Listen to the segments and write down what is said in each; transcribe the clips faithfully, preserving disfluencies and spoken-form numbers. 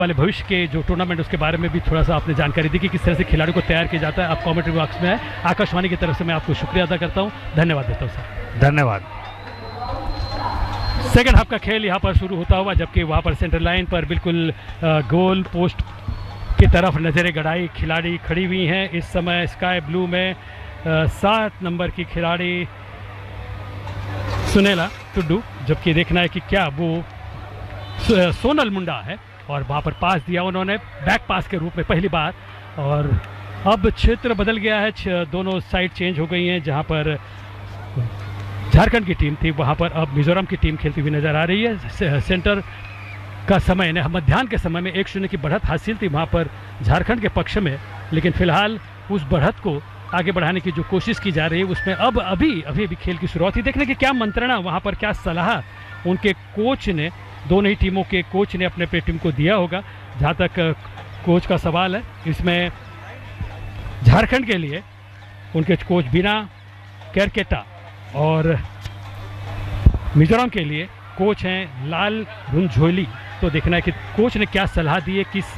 वाले भविष्य के जो टूर्नामेंट उसके बारे में भी थोड़ा सा आपने जानकारी दी कि किस तरह से खिलाड़ियों को तैयार किया जाता है। आप कमेंट्री बॉक्स में है, आकाशवाणी की तरफ से मैं आपको शुक्रिया अदा करता हूँ, धन्यवाद देता हूँ सर। धन्यवाद। सेकंड हाफ का खेल यहाँ पर शुरू होता हुआ, जबकि वहाँ पर सेंटर लाइन पर बिल्कुल गोल पोस्ट की तरफ नजरें गड़ाई खिलाड़ी खड़ी हुई हैं। इस समय स्काई ब्लू में सात नंबर की खिलाड़ी सुनेला टुड्डू, जबकि देखना है कि क्या वो सोनल मुंडा है, और वहाँ पर पास दिया उन्होंने बैक पास के रूप में पहली बार। और अब क्षेत्र बदल गया है, दोनों साइड चेंज हो गई हैं। जहाँ पर झारखंड की टीम थी वहाँ पर अब मिजोरम की टीम खेलती हुई नजर आ रही है। सेंटर का समय ने मध्याह्न के समय में एक शून्य की बढ़त हासिल थी वहाँ पर झारखंड के पक्ष में, लेकिन फिलहाल उस बढ़त को आगे बढ़ाने की जो कोशिश की जा रही है उसमें अब अभी अभी अभी खेल की शुरुआत ही। देखने की क्या मंत्रणा वहाँ पर, क्या सलाह उनके कोच ने, दोनों ही टीमों के कोच ने अपने अपने टीम को दिया होगा। जहाँ तक कोच का सवाल है, इसमें झारखंड के लिए उनके कोच बिना केरकेटा और मिजोरम के लिए कोच हैं लाल रुंझोली। तो देखना है कि कोच ने क्या सलाह दी है, किस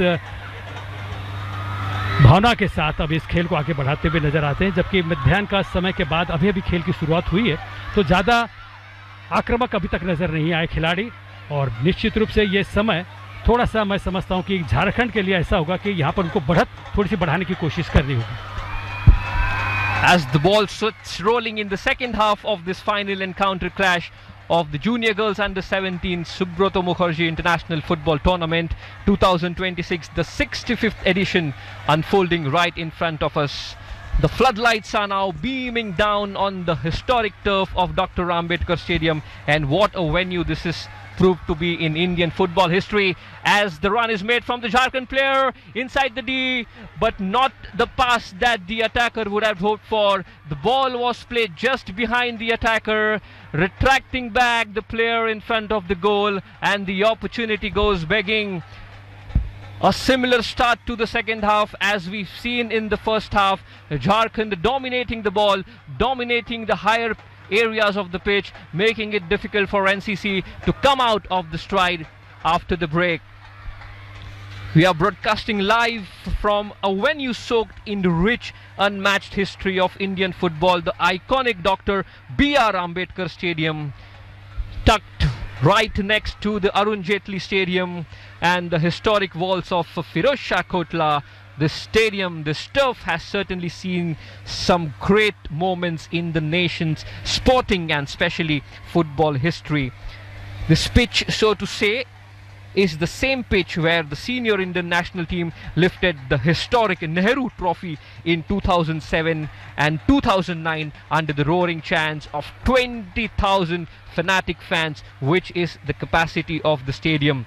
भावना के साथ अब इस खेल को आगे बढ़ाते हुए नजर आते हैं। जबकि मध्याह्न का समय के बाद अभी अभी खेल की शुरुआत हुई है, तो ज़्यादा आक्रामक अभी तक नजर नहीं आए खिलाड़ी, और निश्चित रूप से ये समय थोड़ा सा मैं समझता हूँ कि झारखंड के लिए ऐसा होगा कि यहाँ पर उनको बढ़त थोड़ी सी बढ़ाने की कोशिश करनी होगी। As the ball starts rolling in the second half of this final encounter clash of the Junior Girls Under seventeen Subroto Mukherjee International Football Tournament twenty twenty-six, the sixty-fifth edition unfolding right in front of us. The floodlights are now beaming down on the historic turf of Doctor Ambedkar Stadium, and what a venue this is proved to be in Indian football history, as the run is made from the Jharkhand player inside the D, but not the pass that the attacker would have hoped for. The ball was played just behind the attacker, retracting back the player in front of the goal, and the opportunity goes begging. A similar start to the second half as we've seen in the first half. Jharkhand dominating the ball, dominating the higher areas of the pitch, making it difficult for N C C to come out of the stride after the break. We are broadcasting live from a venue soaked in the rich, unmatched history of Indian football, the iconic Doctor B R Ambedkar Stadium, tucked right next to the Arun Jaitley Stadium and the historic walls of Firoz Shah Kotla. This stadium, this turf has certainly seen some great moments in the nation's sporting and especially football history. This pitch, so to say, is the same pitch where the senior Indian national team lifted the historic Nehru Trophy in two thousand seven and two thousand nine under the roaring chants of twenty thousand fanatic fans, which is the capacity of the stadium.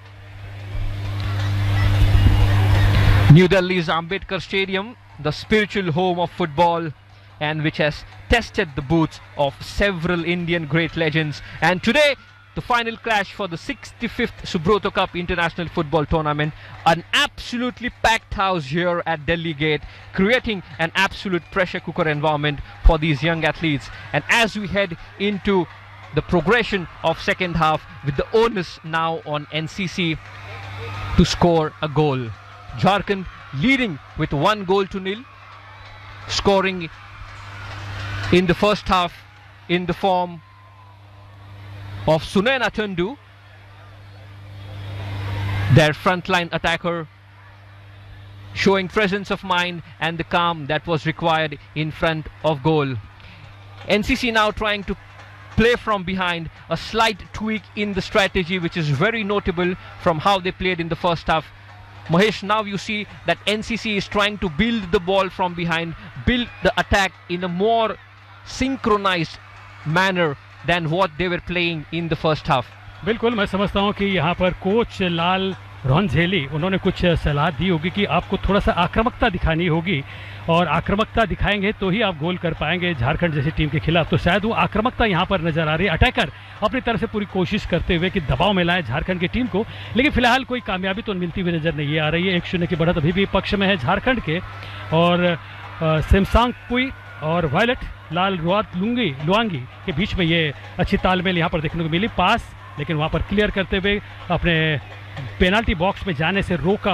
New Delhi's Ambedkar Stadium, the spiritual home of football, and which has tested the boots of several Indian great legends. And today, the final clash for the sixty-fifth Subroto Cup International Football Tournament. An absolutely packed house here at Delhi Gate, creating an absolute pressure cooker environment for these young athletes. And as we head into the progression of second half, with the onus now on N C C to score a goal. Jharkhand leading with one goal to nil, scoring in the first half in the form of Sunaina Tundu, their frontline attacker, showing presence of mind and the calm that was required in front of goal. N C C now trying to play from behind, a slight tweak in the strategy which is very notable from how they played in the first half. Mahesh, now you see that N C C is trying to build the ball from behind, build the attack in a more synchronized manner than what they were playing in the first half. बिल्कुल, मैं समझता हूं कि यहाँ पर coach लाल रोंझेली उन्होंने कुछ सलाह दी होगी कि आपको थोड़ा सा आक्रामकता दिखानी होगी, और आक्रामकता दिखाएंगे तो ही आप गोल कर पाएंगे झारखंड जैसी टीम के खिलाफ। तो शायद वो आक्रामकता यहाँ पर नजर आ रही है, अटैकर अपनी तरफ से पूरी कोशिश करते हुए कि दबाव में लाए झारखंड की टीम को, लेकिन फिलहाल कोई कामयाबी तो मिलती हुई नजर नहीं आ रही है। एक शून्य की बढ़त अभी भी पक्ष में है झारखंड के, और सेमसांग पुई और वायलट लाल रुआत लुंगी लुआंगी के बीच में ये अच्छी तालमेल यहाँ पर देखने को मिली। पास लेकिन वहाँ पर क्लियर करते हुए अपने पेनाल्टी बॉक्स में जाने से रोका